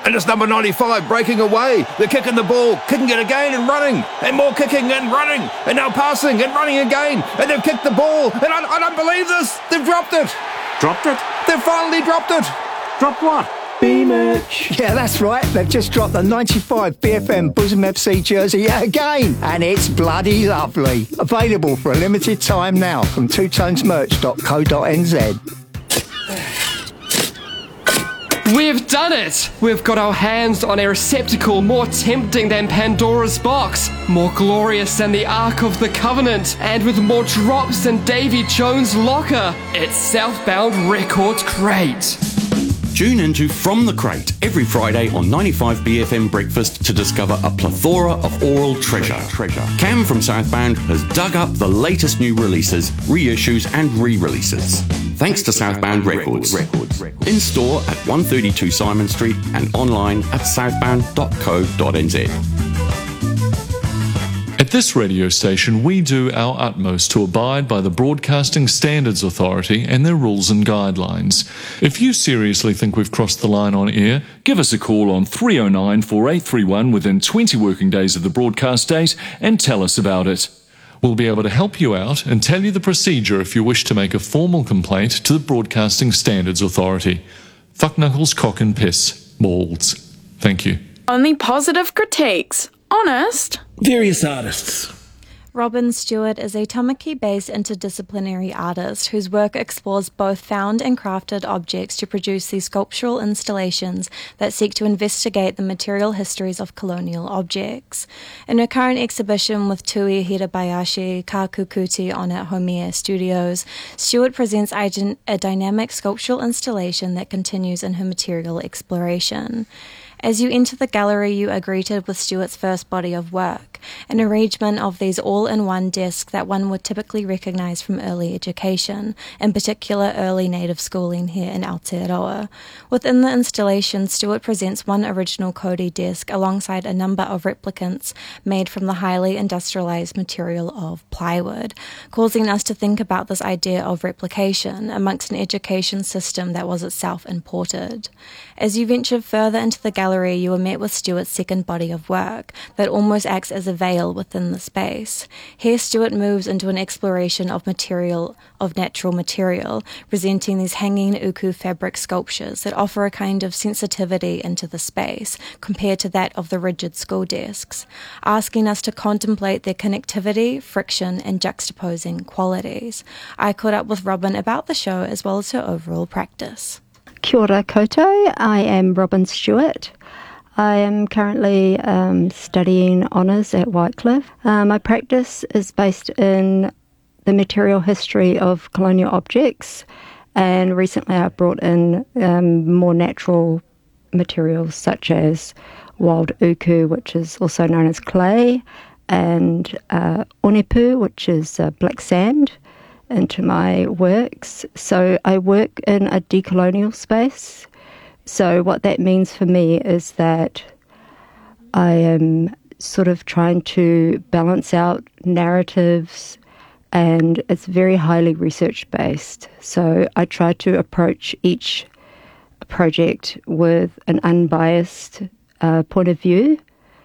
And it's number 95 breaking away. They're kicking the ball, kicking it again and running. And more kicking and running. And now passing and running again. And they've kicked the ball. And I don't believe this. They've dropped it. Dropped it? They've finally dropped it. Dropped what? B-Merch. Yeah, that's right. They've just dropped the 95 BFM Bosom FC jersey yet again. And it's bloody lovely. Available for a limited time now from twotonesmerch.co.nz. We've done it! We've got our hands on a receptacle more tempting than Pandora's box, more glorious than the Ark of the Covenant, and with more drops than Davy Jones' locker. It's Southbound Records Crate. Tune into From the Crate every Friday on 95BFM Breakfast to discover a plethora of oral treasure. Cam from Southbound has dug up the latest new releases, reissues and re-releases. Thanks to Southbound Records. In store at 132 Simon Street and online at southbound.co.nz. At this radio station, we do our utmost to abide by the Broadcasting Standards Authority and their rules and guidelines. If you seriously think we've crossed the line on air, give us a call on 309 4831 within 20 working days of the broadcast date and tell us about it. We'll be able to help you out and tell you the procedure if you wish to make a formal complaint to the Broadcasting Standards Authority. Fuck knuckles, cock and piss. Balls. Thank you. Only positive critiques. Honest. Various artists. Robin Stewart is a Tamaki-based interdisciplinary artist whose work explores both found and crafted objects to produce these sculptural installations that seek to investigate the material histories of colonial objects. In her current exhibition with Tui Hirabayashi Kakukuti on at Homea Studios, Stewart presents a dynamic sculptural installation that continues in her material exploration. As you enter the gallery, you are greeted with Stewart's first body of work, an arrangement of these all-in-one desks that one would typically recognise from early education, in particular early native schooling here in Aotearoa. Within the installation, Stewart presents one original Cody desk alongside a number of replicants made from the highly industrialised material of plywood, causing us to think about this idea of replication amongst an education system that was itself imported. As you venture further into the gallery, you are met with Stewart's second body of work that almost acts as a veil within the space. Here, Stewart moves into an exploration of natural material, presenting these hanging uku fabric sculptures that offer a kind of sensitivity into the space compared to that of the rigid school desks, asking us to contemplate their connectivity, friction, and juxtaposing qualities. I caught up with Robin about the show as well as her overall practice. Kia ora koutou, I am Robin Stewart. I am currently studying honours at Whitecliffe. My practice is based in the material history of colonial objects, and recently I've brought in more natural materials such as wild uku, which is also known as clay, and onipu, which is black sand, into my works. So I work in a decolonial space. So what that means for me is that I am sort of trying to balance out narratives, and it's very highly research based. So I try to approach each project with an unbiased point of view.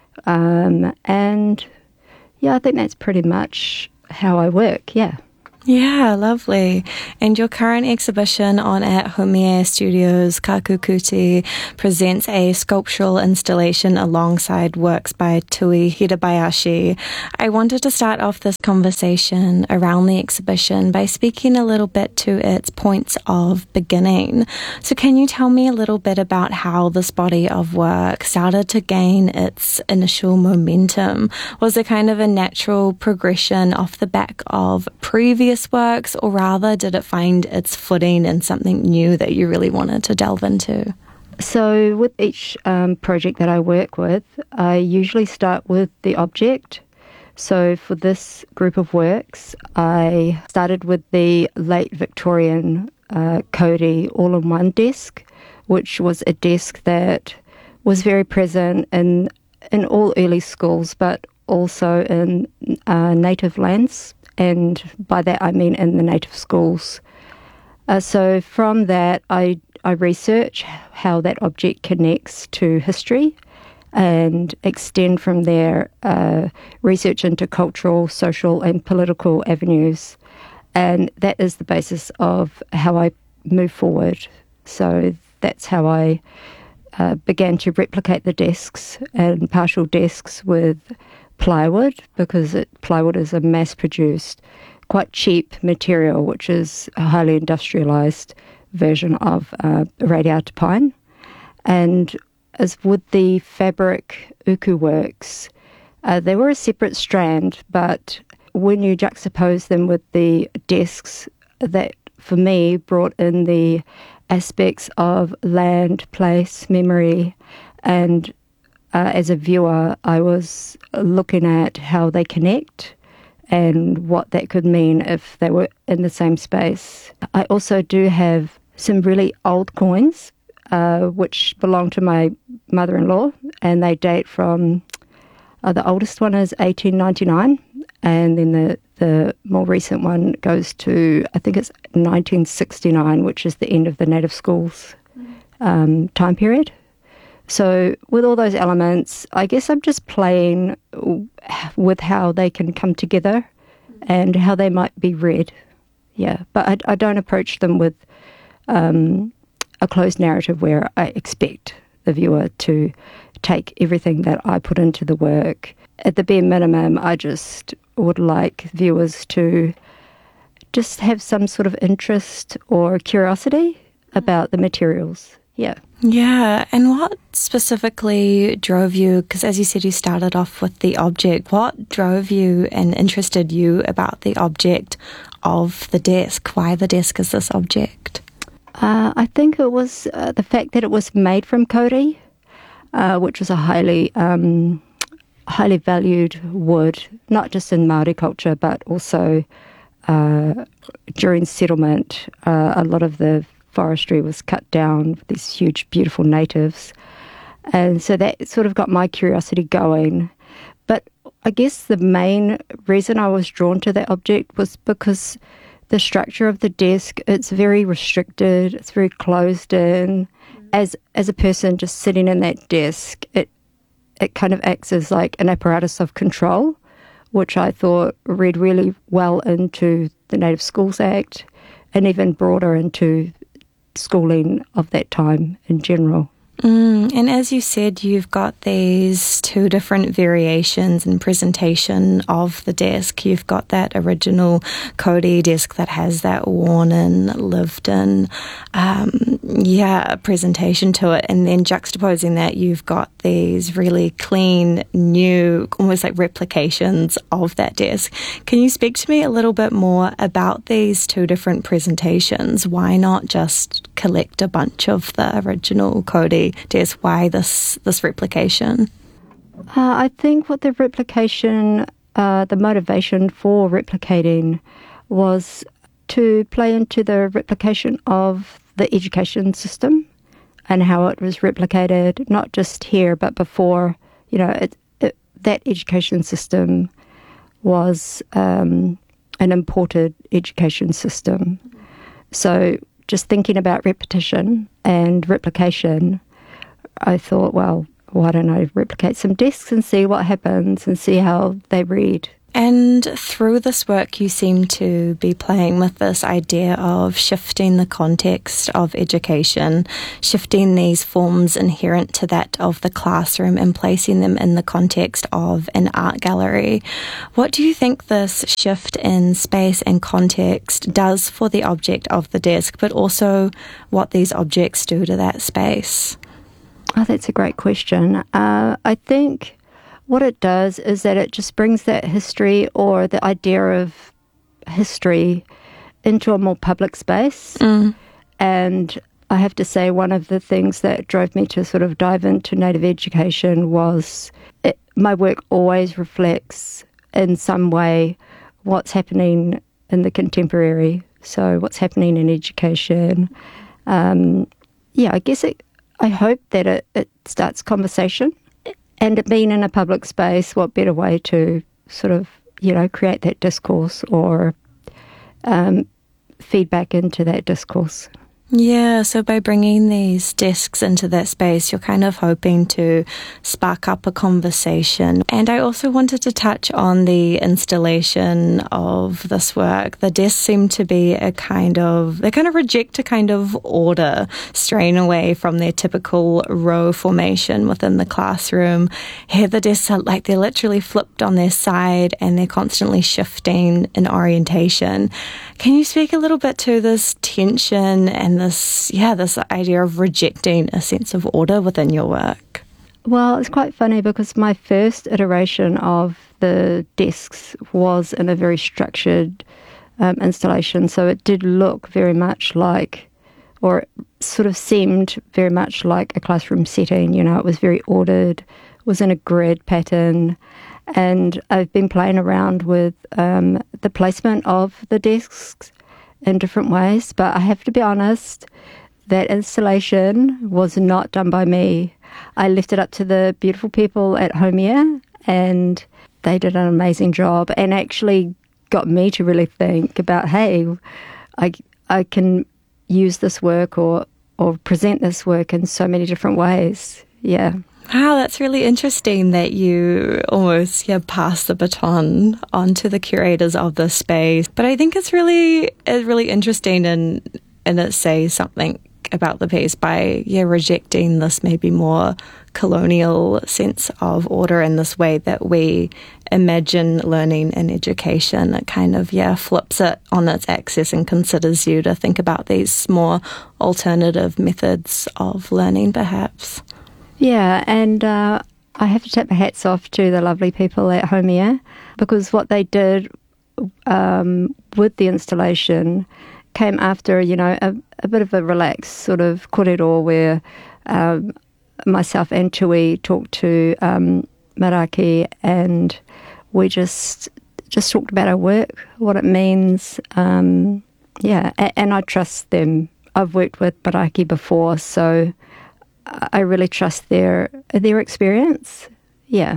And yeah, I think that's pretty much how I work, yeah. Yeah, lovely. And your current exhibition on at Homea Studios Kakukuti presents a sculptural installation alongside works by Tui Hirabayashi. I wanted to start off this conversation around the exhibition by speaking a little bit to its points of beginning. So can you tell me a little bit about how this body of work started to gain its initial momentum? Was it kind of a natural progression off the back of previous works, or rather did it find its footing in something new that you really wanted to delve into? So with each project that I work with, I usually start with the object. So for this group of works, I started with the late Victorian Cody all-in-one desk, which was a desk that was very present in all early schools, but also in native lands. And by that I mean in the native schools. So from that, I I research how that object connects to history and extend from there research into cultural, social and political avenues. And that is the basis of how I move forward. So that's how I began to replicate the desks and partial desks with plywood, because plywood is a mass-produced, quite cheap material, which is a highly industrialised version of radiata pine. And as with the fabric uku works, they were a separate strand, but when you juxtapose them with the desks, that for me brought in the aspects of land, place, memory, and as a viewer, I was looking at how they connect and what that could mean if they were in the same space. I also do have some really old coins, which belong to my mother-in-law, and they date from, the oldest one is 1899, and then the more recent one goes to, I think it's 1969, which is the end of the native schools time period. So with all those elements, I guess I'm just playing with how they can come together and how they might be read. Yeah, but I don't approach them with a closed narrative where I expect the viewer to take everything that I put into the work. At the bare minimum, I just would like viewers to just have some sort of interest or curiosity about the materials. Yeah. Yeah, and what specifically drove you, because as you said you started off with the object, what drove you and interested you about the object of the desk? Why the desk is this object? I think it was the fact that it was made from kauri, which was a highly valued wood, not just in Māori culture, but also during settlement. A lot of the forestry was cut down with these huge, beautiful natives. And so that sort of got my curiosity going. But I guess the main reason I was drawn to that object was because the structure of the desk, it's very restricted, it's very closed in. As a person just sitting in that desk, it kind of acts as like an apparatus of control, which I thought read really well into the Native Schools Act and even broader into schooling of that time in general. And as you said, you've got these two different variations and presentation of the desk. You've got that original kauri desk that has that worn-in, lived-in, presentation to it. And then juxtaposing that, you've got these really clean, new, almost like replications of that desk. Can you speak to me a little bit more about these two different presentations? Why not just collect a bunch of the original kauri desk? Why this replication? I think what the replication, the motivation for replicating was to play into the replication of the education system and how it was replicated, not just here, but before. That education system was an imported education system. So just thinking about repetition and replication, I thought, well, why don't I replicate some desks and see what happens and see how they read. And through this work, you seem to be playing with this idea of shifting the context of education, shifting these forms inherent to that of the classroom and placing them in the context of an art gallery. What do you think this shift in space and context does for the object of the desk, but also what these objects do to that space? Oh, that's a great question. I think what it does is that it just brings that history or the idea of history into a more public space. And I have to say, one of the things that drove me to sort of dive into Native education was my work always reflects in some way what's happening in the contemporary. So what's happening in education. I hope that it starts conversation. And it being in a public space, what better way to sort of, create that discourse or feedback into that discourse. Yeah, so by bringing these desks into that space, you're kind of hoping to spark up a conversation. And I also wanted to touch on the installation of this work. The desks seem to be they kind of reject a kind of order, straying away from their typical row formation within the classroom. Here the desks are they're literally flipped on their side and they're constantly shifting in orientation. Can you speak a little bit to this tension and this idea of rejecting a sense of order within your work? Well, it's quite funny because my first iteration of the desks was in a very structured installation, so it did look very much like, or sort of seemed very much like a classroom setting. It was very ordered, it was in a grid pattern, and I've been playing around with the placement of the desks in different ways, but I have to be honest, that installation was not done by me. I left it up to the beautiful people at Homea, and they did an amazing job and actually got me to really think about, hey, I can use this work or present this work in so many different ways. Yeah. Wow, that's really interesting that you almost pass the baton on to the curators of the space. But I think it's really interesting and it says something about the piece by rejecting this maybe more colonial sense of order in this way that we imagine learning and education. It kind of flips it on its axis and considers you to think about these more alternative methods of learning perhaps. Yeah, and I have to take my hats off to the lovely people at Homea, because what they did with the installation came after, a bit of a relaxed sort of korero where myself and Tui talked to Maraki, and we just talked about our work, what it means. And I trust them. I've worked with Maraki before, so I really trust their experience. Yeah.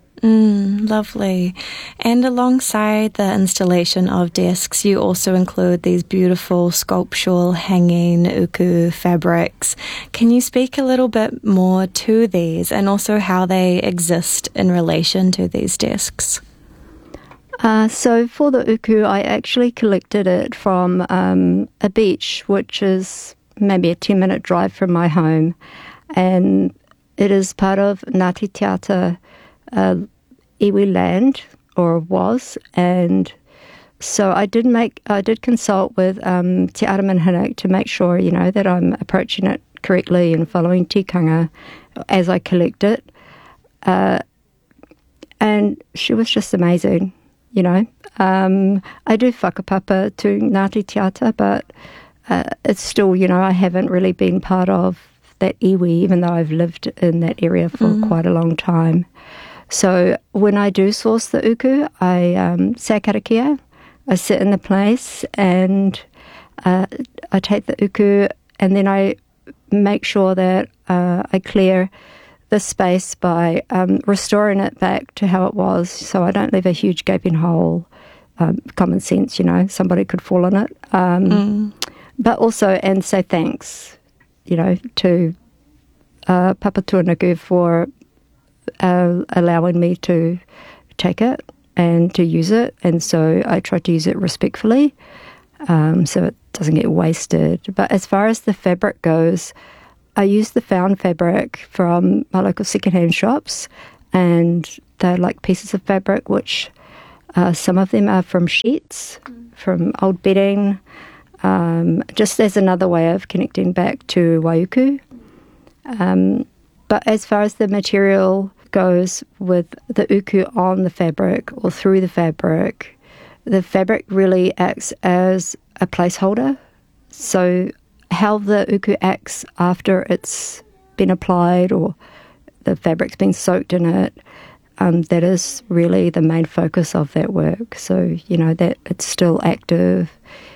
Lovely. And alongside the installation of desks, you also include these beautiful sculptural hanging uku fabrics. Can you speak a little bit more to these and also how they exist in relation to these desks? So for the uku, I actually collected it from a beach, which is maybe a 10-minute drive from my home. And it is part of Ngāti Te Ata iwi land, or was, and so I did consult with Te Araman to make sure, that I'm approaching it correctly and following tikanga as I collect it. And she was just amazing, I do whakapapa to Ngāti Te Ata, but it's still, I haven't really been part of that iwi, even though I've lived in that area for quite a long time. So when I do source the uku, I say karakia, I sit in the place and I take the uku, and then I make sure that I clear the space by restoring it back to how it was, so I don't leave a huge gaping hole. Common sense, somebody could fall on it. But also, and say thanks, to Papa Tuanaku for allowing me to take it and to use it, and so I try to use it respectfully so it doesn't get wasted. But as far as the fabric goes, I use the found fabric from my local secondhand shops, and they're like pieces of fabric which some of them are from sheets, from old bedding, just as another way of connecting back to Waiuku. But as far as the material goes with the uku on the fabric or through the fabric really acts as a placeholder. So how the uku acts after it's been applied or the fabric's been soaked in it, that is really the main focus of that work. So, that it's still active,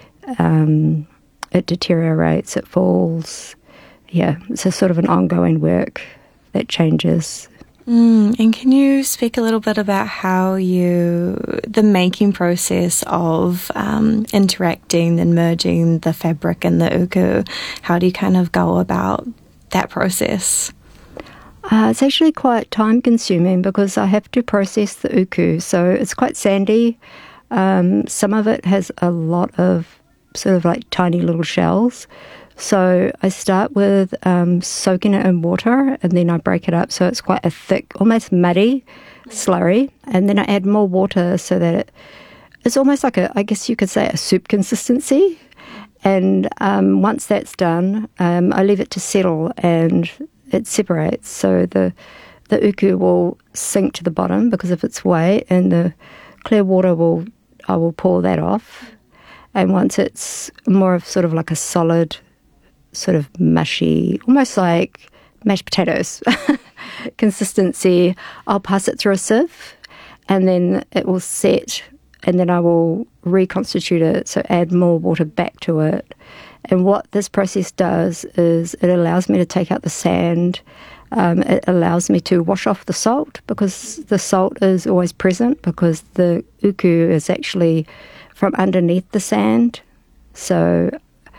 it deteriorates, it falls. Yeah, it's a sort of an ongoing work that changes And can you speak a little bit about how the making process of interacting and merging the fabric and the uku, how do you kind of go about that process? It's actually quite time consuming because I have to process the uku, so it's quite sandy. Some of it has a lot of sort of like tiny little shells. So I start with soaking it in water, and then I break it up so it's quite a thick, almost muddy slurry. And then I add more water so that it's almost like I guess you could say a soup consistency. And once that's done, I leave it to settle and it separates. So the uku will sink to the bottom because of its weight, and the clear water I will pour that off. And once it's more of sort of like a solid, sort of mushy, almost like mashed potatoes consistency, I'll pass it through a sieve, and then it will set, and then I will reconstitute it, so add more water back to it. And what this process does is it allows me to take out the sand. It allows me to wash off the salt, because the salt is always present, because the uku is actually from underneath the sand. So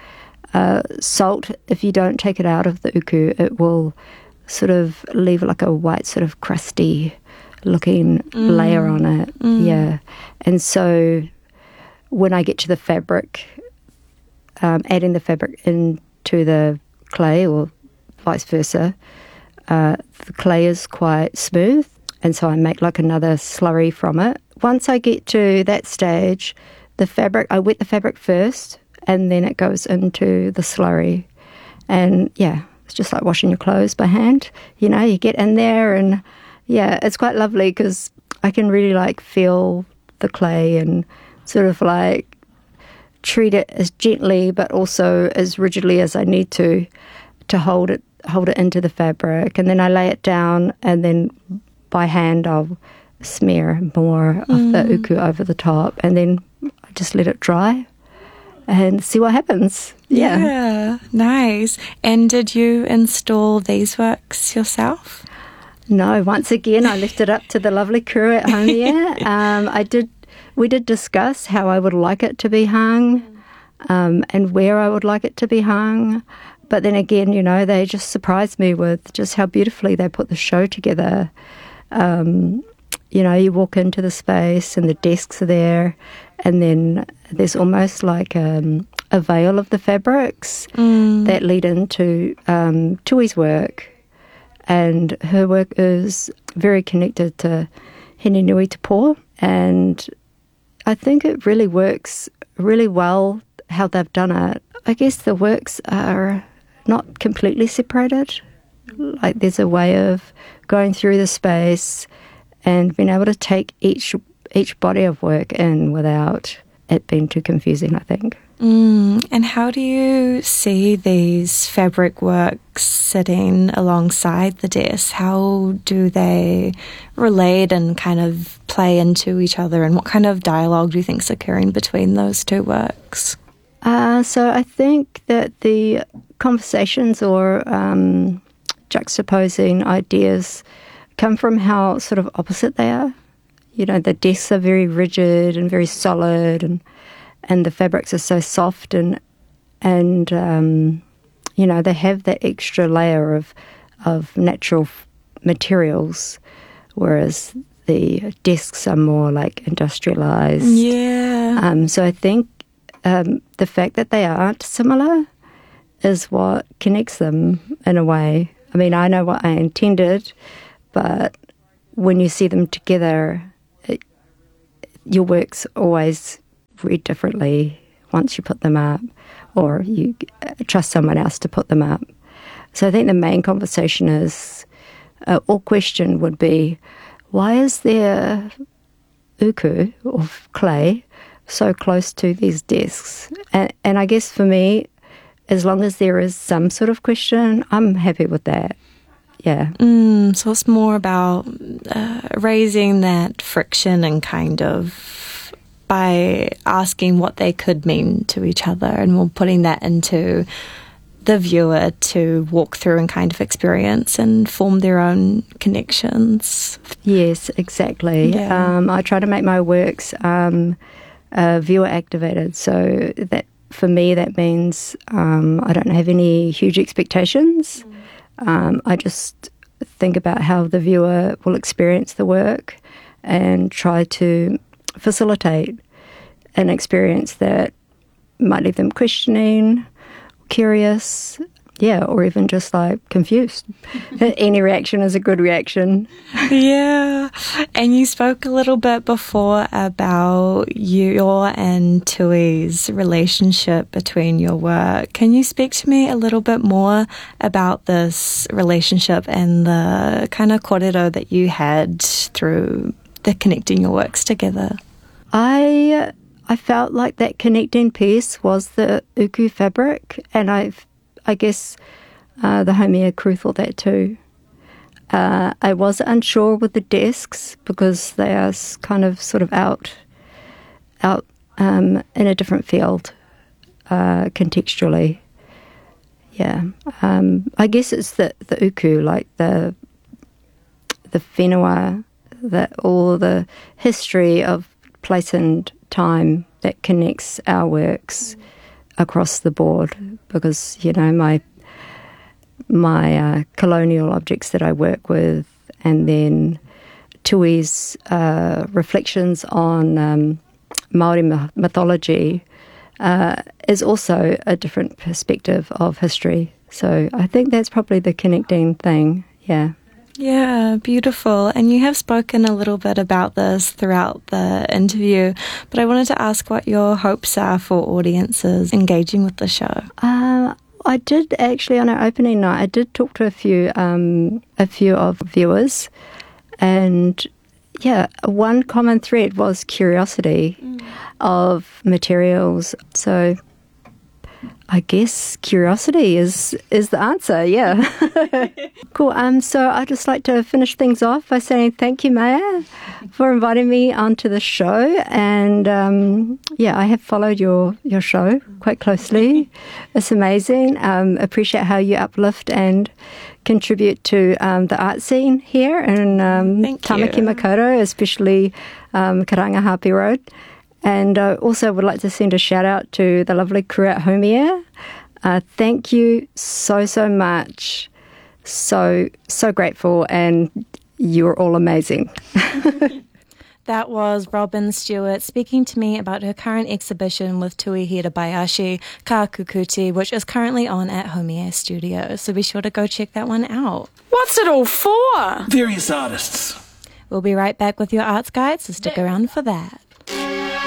salt, if you don't take it out of the uku, it will sort of leave like a white sort of crusty looking layer on it. Yeah. And so when I get to the fabric, adding the fabric into the clay or vice versa, the clay is quite smooth, and so I make like another slurry from it. Once I get to that stage, I wet the fabric first, and then it goes into the slurry. And yeah, it's just like washing your clothes by hand. You know, you get in there, and yeah, it's quite lovely because I can really like feel the clay and sort of like treat it as gently but also as rigidly as I need to hold it into the fabric. And then I lay it down, and then by hand I'll smear more of the uku over the top, and then I just let it dry and see what happens. Yeah, nice. And did you install these works yourself? No, once again, I left it up to the lovely crew at home here. We did discuss how I would like it to be hung, and where I would like it to be hung. But then again, you know, they just surprised me with just how beautifully they put the show together. You know, you walk into the space and the desks are there, and then there's almost like a veil of the fabrics that lead into Tui's work. And her work is very connected to Hene Nui Te Po, and I think it really works really well how they've done it. I guess the works are not completely separated. Like there's a way of going through the space and being able to take each body of work in without it being too confusing, I think. And how do you see these fabric works sitting alongside the desk? How do they relate and kind of play into each other? And what kind of dialogue do you think is occurring between those two works? So I think that the conversations or juxtaposing ideas come from how sort of opposite they are. You know, the desks are very rigid and very solid, and the fabrics are so soft, and you know, they have that extra layer of natural materials, whereas the desks are more like industrialized. Yeah. So I think the fact that they aren't similar is what connects them in a way. I mean, I know what I intended, but when you see them together, your works always read differently once you put them up, or you trust someone else to put them up. So I think the main conversation is, or question would be, why is there uku, or clay, so close to these desks? And I guess for me, as long as there is some sort of question, I'm happy with that. Yeah. So it's more about raising that friction and kind of by asking what they could mean to each other, and we're putting that into the viewer to walk through and kind of experience and form their own connections. Yes, exactly. Yeah. I try to make my works viewer activated, so that for me that means I don't have any huge expectations. I just think about how the viewer will experience the work and try to facilitate an experience that might leave them questioning, curious, or even just like confused. Any reaction is a good reaction. Yeah. And you spoke a little bit before about your and Tui's relationship between your work. Can you speak to me a little bit more about this relationship and the kind of kōrero that you had through the connecting your works together? I felt like that connecting piece was the uku fabric, and I guess the Haumea crew thought that too. I was unsure with the desks because they are kind of sort of out in a different field contextually. Yeah, I guess it's the uku, like the whenua, all the history of place and time that connects our works across the board, because my colonial objects that I work with, and then Tui's reflections on Māori mythology is also a different perspective of history. So I think that's probably the connecting thing, yeah. Yeah, beautiful. And you have spoken a little bit about this throughout the interview, but I wanted to ask what your hopes are for audiences engaging with the show. I did actually, on our opening night, I did talk to a few of viewers, and one common thread was curiosity of materials. So I guess curiosity is the answer, yeah. Cool. So I'd just like to finish things off by saying thank you, Maya, for inviting me onto the show. And I have followed your show quite closely. It's amazing. Appreciate how you uplift and contribute to the art scene here in Tamaki Makaurau, especially Karangahape Road. And I also would like to send a shout out to the lovely crew at Haumea. Thank you so much. So grateful, and you're all amazing. That was Robin Stewart speaking to me about her current exhibition with Tui Hirabayashi, Ka Kukuti, which is currently on at Haumea Studios. So be sure to go check that one out. What's it all for? Various artists. We'll be right back with your arts guide, so stick around for that.